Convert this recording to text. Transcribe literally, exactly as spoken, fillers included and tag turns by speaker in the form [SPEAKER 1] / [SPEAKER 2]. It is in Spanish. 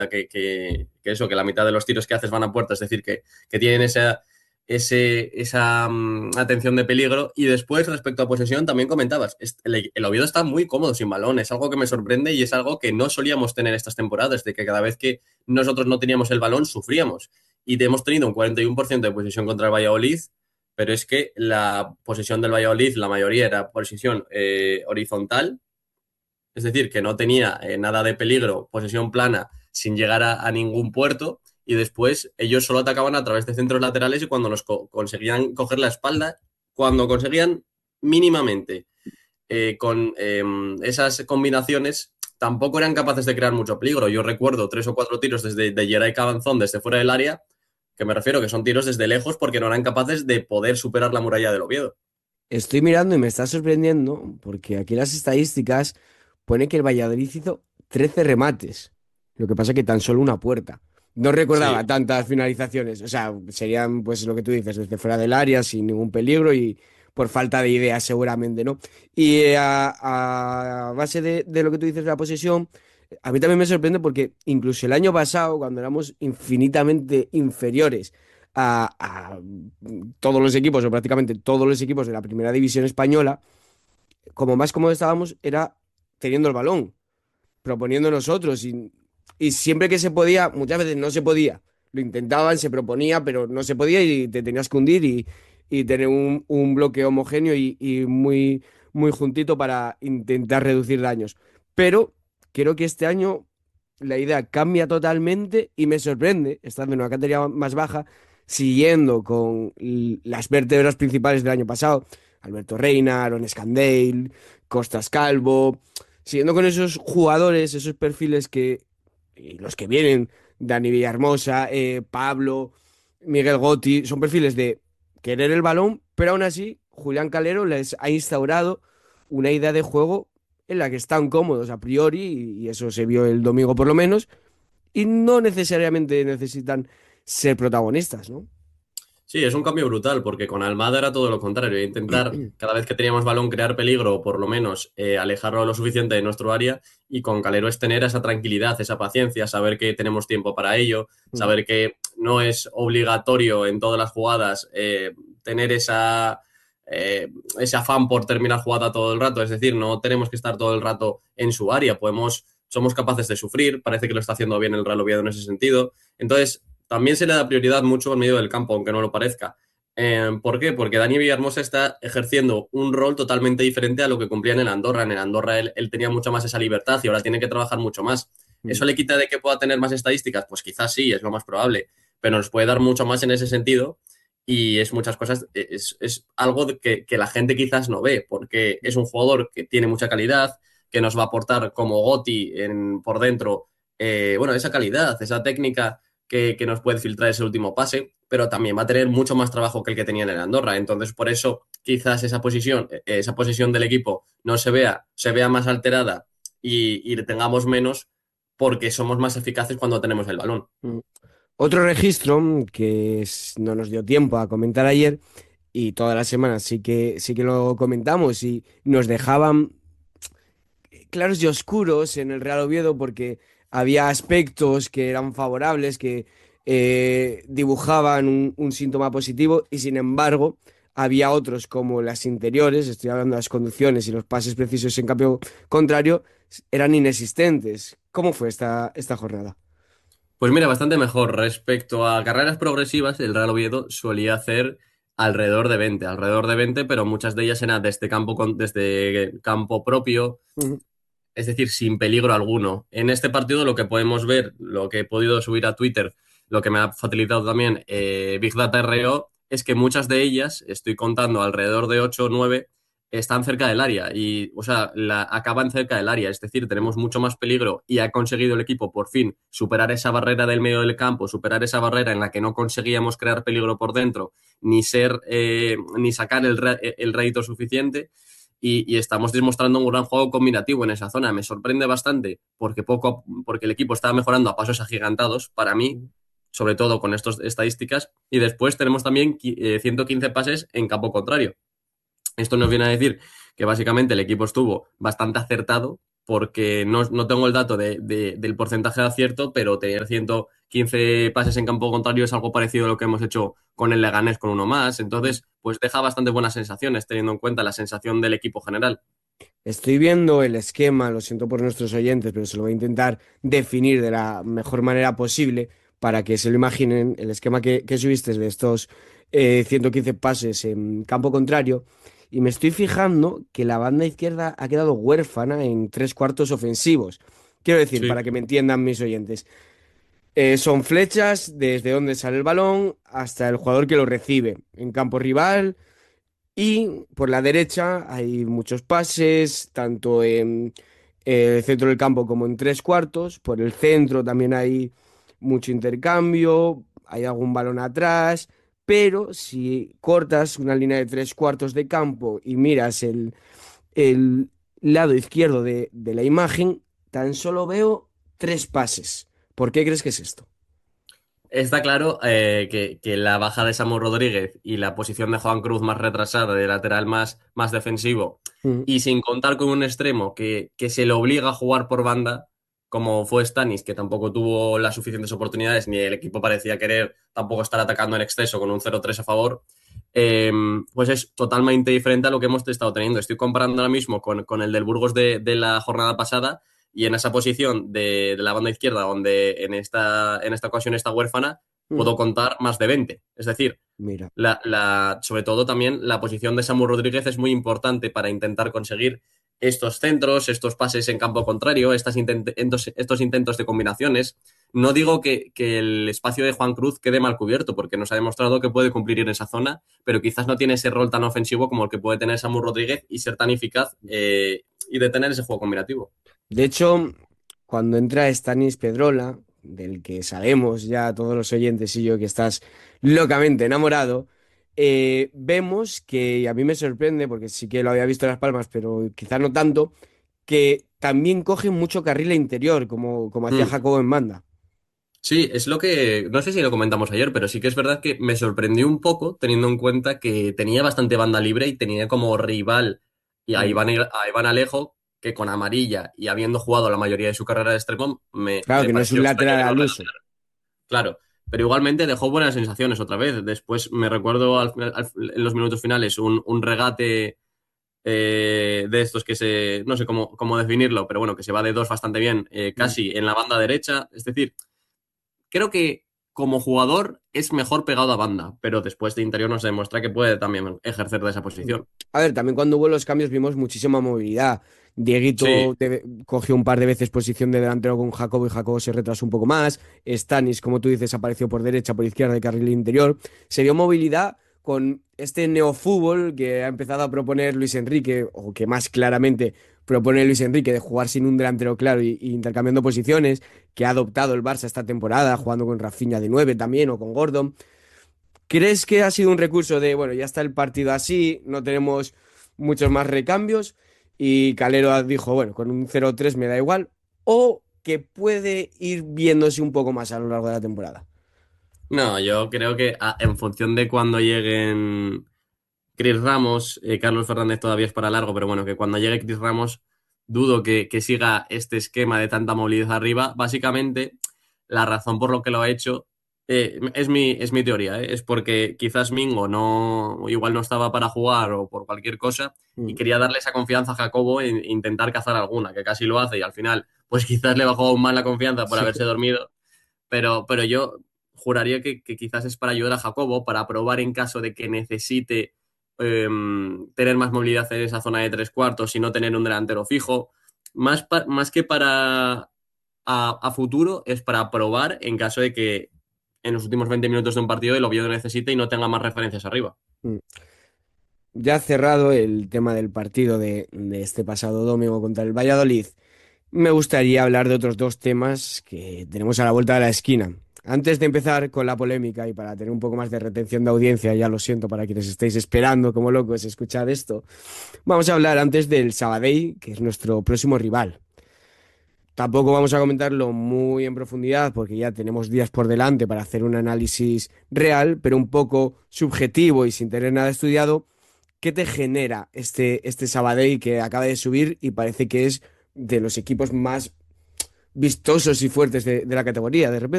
[SPEAKER 1] que, que, que eso, que la mitad de los tiros que haces van a puerta, es decir, que, que tienen esa, ese, esa um, atención de peligro. Y después, respecto a posesión, también comentabas, el, el Oviedo está muy cómodo sin balón, es algo que me sorprende y es algo que no solíamos tener estas temporadas, de que cada vez que nosotros no teníamos el balón, sufríamos. Y hemos tenido un cuarenta y uno por ciento de posesión contra el Valladolid, pero es que la posesión del Valladolid, la mayoría era posesión eh, horizontal, es decir, que no tenía eh, nada de peligro, posesión plana, sin llegar a, a ningún puerto, y después ellos solo atacaban a través de centros laterales y cuando nos co- conseguían coger la espalda, cuando conseguían mínimamente eh, con eh, esas combinaciones, tampoco eran capaces de crear mucho peligro. Yo recuerdo tres o cuatro tiros desde de Geray Cabanzón desde fuera del área, que me refiero que son tiros desde lejos porque no eran capaces de poder superar la muralla del Oviedo.
[SPEAKER 2] Estoy mirando y me está sorprendiendo porque aquí las estadísticas pone que el Valladolid hizo trece remates. Lo que pasa que tan solo una puerta. No recordaba
[SPEAKER 1] Sí,
[SPEAKER 2] tantas finalizaciones. O sea, serían pues lo que tú dices, desde fuera del área, sin ningún peligro y por falta de ideas seguramente, ¿no? Y eh, a, a base de, de lo que tú dices de la posesión, a mí también me sorprende porque incluso el año pasado, cuando éramos infinitamente inferiores a, a todos los equipos, o prácticamente todos los equipos de la primera división española, como más cómodo estábamos era teniendo el balón, proponiendo nosotros. Y, y siempre que se podía, muchas veces no se podía. Lo intentaban, se proponía, pero no se podía y te tenías que hundir y, y tener un, un bloque homogéneo y, y muy, muy juntito para intentar reducir daños. Pero creo que este año la idea cambia totalmente y me sorprende, estando en una categoría más baja, siguiendo con l- las vértebras principales del año pasado, Alberto Reina, Aaron Scandale, Costas Calvo, siguiendo con esos jugadores, esos perfiles que, y los que vienen, Dani Villahermosa, eh, Pablo, Miguel Gotti, son perfiles de querer el balón, pero aún así Julián Calero les ha instaurado una idea de juego en la que están cómodos a priori, y eso se vio el domingo por lo menos, y no necesariamente necesitan ser protagonistas, ¿no?
[SPEAKER 1] sí, es un cambio brutal, porque con Almada era todo lo contrario, intentar cada vez que teníamos balón crear peligro o por lo menos eh, alejarlo lo suficiente de nuestro área, y con Calero es tener esa tranquilidad, esa paciencia, saber que tenemos tiempo para ello, saber que no es obligatorio en todas las jugadas eh, tener esa, eh, ese afán por terminar jugada todo el rato, es decir, no tenemos que estar todo el rato en su área, podemos, somos capaces de sufrir, parece que lo está haciendo bien el Real Oviedo en ese sentido. Entonces, también se le da prioridad mucho al medio del campo, aunque no lo parezca. Eh, ¿Por qué? Porque Dani Villahermosa está ejerciendo un rol totalmente diferente a lo que cumplía en el Andorra. En el Andorra él, él tenía mucha más esa libertad y ahora tiene que trabajar mucho más. ¿Eso le quita de que pueda tener más estadísticas? Pues quizás sí, es lo más probable, pero nos puede dar mucho más en ese sentido y es muchas cosas, es, es algo que, que la gente quizás no ve, porque es un jugador que tiene mucha calidad, que nos va a aportar como Gotti en, por dentro, eh, bueno, esa calidad, esa técnica que, que, nos puede filtrar ese último pase, pero también va a tener mucho más trabajo que el que tenía en el Andorra. Entonces, por eso quizás esa posición, esa posición del equipo no se vea, se vea más alterada y, y tengamos menos porque somos más eficaces cuando tenemos el balón.
[SPEAKER 2] Otro registro mm, que es- no nos dio tiempo a comentar ayer y todas las semanas sí que, sí que lo comentamos y nos dejaban claros y oscuros en el Real Oviedo porque había aspectos que eran favorables, que eh, dibujaban un, un síntoma positivo y sin embargo había otros como las interiores, estoy hablando de las conducciones y los pases precisos en cambio contrario, eran inexistentes. ¿Cómo fue esta, esta jornada?
[SPEAKER 1] Pues mira, bastante mejor. Respecto a carreras progresivas, el Real Oviedo solía hacer alrededor de veinte, alrededor de veinte, pero muchas de ellas eran desde campo, con- desde campo propio,
[SPEAKER 2] Ujú.
[SPEAKER 1] es decir, sin peligro alguno. En este partido lo que podemos ver, lo que he podido subir a Twitter, lo que me ha facilitado también eh, Big Data R O, es que muchas de ellas, estoy contando alrededor de ocho o nueve, están cerca del área y, o sea, la, acaban cerca del área. Es decir, tenemos mucho más peligro y ha conseguido el equipo por fin superar esa barrera del medio del campo, superar esa barrera en la que no conseguíamos crear peligro por dentro, ni ser, eh, ni sacar el, el rédito suficiente y, y, estamos demostrando un gran juego combinativo en esa zona. Me sorprende bastante porque, poco, porque el equipo está mejorando a pasos agigantados para mí, sobre todo con estas estadísticas, y después tenemos también eh, ciento quince pases en campo contrario. Esto nos viene a decir que básicamente el equipo estuvo bastante acertado porque no, no tengo el dato de, de, del porcentaje de acierto, pero tener ciento quince pases en campo contrario es algo parecido a lo que hemos hecho con el Leganés con uno más. Entonces, pues deja bastante buenas sensaciones, teniendo en cuenta la sensación del equipo general.
[SPEAKER 2] Estoy viendo el esquema, lo siento por nuestros oyentes, pero se lo voy a intentar definir de la mejor manera posible para que se lo imaginen. El esquema que, que subiste de estos eh, ciento quince pases en campo contrario. Y me estoy fijando que la banda izquierda ha quedado huérfana en tres cuartos ofensivos. Quiero decir,
[SPEAKER 1] Sí.
[SPEAKER 2] para que me entiendan mis oyentes, eh, son flechas desde donde sale el balón hasta el jugador que lo recibe. En campo rival y por la derecha hay muchos pases, tanto en eh, el centro del campo como en tres cuartos. Por el centro también hay mucho intercambio, hay algún balón atrás, pero si cortas una línea de tres cuartos de campo y miras el, el lado izquierdo de, de la imagen, tan solo veo tres pases. ¿Por qué crees que es esto?
[SPEAKER 1] Está claro eh, que, que la baja de Samu Rodríguez y la posición de Juan Cruz más retrasada, de lateral más, más defensivo,
[SPEAKER 2] Mm,
[SPEAKER 1] y sin contar con un extremo que, que se le obliga a jugar por banda, como fue Stanis, que tampoco tuvo las suficientes oportunidades, ni el equipo parecía querer tampoco estar atacando en exceso con un cero tres a favor, eh, pues es totalmente diferente a lo que hemos estado teniendo. Estoy comparando ahora mismo con, con el del Burgos de, de la jornada pasada y en esa posición de, de la banda izquierda, donde en esta, en esta ocasión está huérfana,
[SPEAKER 2] mm.
[SPEAKER 1] puedo contar más de veinte. Es decir,
[SPEAKER 2] Mira,
[SPEAKER 1] la, la, sobre todo también la posición de Samu Rodríguez es muy importante para intentar conseguir estos centros, estos pases en campo contrario, estas intent estos, estos intentos de combinaciones. No digo que, que, el espacio de Juan Cruz quede mal cubierto, porque nos ha demostrado que puede cumplir en esa zona, pero quizás no tiene ese rol tan ofensivo como el que puede tener Samu Rodríguez y ser tan eficaz eh, y detener ese juego combinativo.
[SPEAKER 2] de hecho, cuando entra Stanis Pedrola, del que sabemos ya todos los oyentes y yo que estás locamente enamorado, eh, vemos que, y a mí me sorprende, porque sí que lo había visto en Las Palmas, pero quizás no tanto, que también coge mucho carril interior, como, como hacía
[SPEAKER 1] Mm.
[SPEAKER 2] Jacobo en banda.
[SPEAKER 1] Sí, es lo que, no sé si lo comentamos ayer, pero sí que es verdad que me sorprendió un poco teniendo en cuenta que tenía bastante banda libre y tenía como rival y a
[SPEAKER 2] Mm.
[SPEAKER 1] Iván, a Iván Alejo, que con amarilla y habiendo jugado la mayoría de su carrera de extremo, me,
[SPEAKER 2] Claro
[SPEAKER 1] me
[SPEAKER 2] que no es un
[SPEAKER 1] pareció extraño
[SPEAKER 2] lateral
[SPEAKER 1] que no
[SPEAKER 2] al
[SPEAKER 1] le...
[SPEAKER 2] uso.
[SPEAKER 1] Claro, pero igualmente dejó buenas sensaciones otra vez. Después me recuerdo al final- al- en los minutos finales un, un regate eh, de estos que se, no sé cómo, cómo definirlo, pero bueno, que se va de dos bastante bien, eh,
[SPEAKER 2] Mm.
[SPEAKER 1] casi en la banda derecha. Es decir, creo que como jugador es mejor pegado a banda, pero después de interior nos demuestra que puede también ejercer de esa
[SPEAKER 2] Mm.
[SPEAKER 1] posición.
[SPEAKER 2] A ver, también cuando hubo los cambios vimos muchísima movilidad.
[SPEAKER 1] Sí,
[SPEAKER 2] Dieguito de- cogió un par de veces posición de delantero con Jacobo y Jacobo se retrasó un poco más. Stanis, como tú dices, apareció por derecha, por izquierda de carril interior. Se vio movilidad con este neofútbol que ha empezado a proponer Luis Enrique, o que más claramente propone Luis Enrique, de jugar sin un delantero claro y, y intercambiando posiciones, que ha adoptado el Barça esta temporada, jugando con Rafinha de nueve también o con Gordon. ¿Crees que ha sido un recurso de, bueno, ya está el partido así, no tenemos muchos más recambios y Calero dijo, bueno, con un cero tres me da igual? ¿O que puede ir viéndose un poco más a lo largo de la temporada?
[SPEAKER 1] no, yo creo que a- en función de cuando lleguen Chris Ramos, eh, Carlos Fernández todavía es para largo, pero bueno, que cuando llegue Chris Ramos dudo que, que siga este esquema de tanta movilidad arriba. Básicamente, la razón por lo que lo ha hecho eh, es mi, es mi teoría, ¿eh? Es porque quizás Mingo no, igual no estaba para jugar o por cualquier cosa y
[SPEAKER 2] Mm.
[SPEAKER 1] quería darle esa confianza a Jacobo e intentar cazar alguna, que casi lo hace y al final, pues quizás le bajó aún más la confianza por
[SPEAKER 2] Sí.
[SPEAKER 1] haberse dormido, pero, pero yo juraría que, que quizás es para ayudar a Jacobo, para probar en caso de que necesite eh, tener más movilidad en esa zona de tres cuartos y no tener un delantero fijo. Más, pa- más que para a, a futuro, es para probar en caso de que en los últimos veinte minutos de un partido el Oviedo necesite y no tenga más referencias arriba.
[SPEAKER 2] Mm. Ya cerrado el tema del partido de, de este pasado domingo contra el Valladolid, me gustaría hablar de otros dos temas que tenemos a la vuelta de la esquina. Antes de empezar con la polémica y para tener un poco más de retención de audiencia, ya lo siento para quienes estéis esperando como locos escuchar esto, vamos a hablar antes del Sabadell, que es nuestro próximo rival. Tampoco vamos a comentarlo muy en profundidad porque ya tenemos días por delante para hacer un análisis real, pero un poco subjetivo y sin tener nada estudiado. ¿Qué te genera este, este Sabadell que acaba de subir y parece que es de los equipos más vistosos y fuertes de, de la categoría, de repente.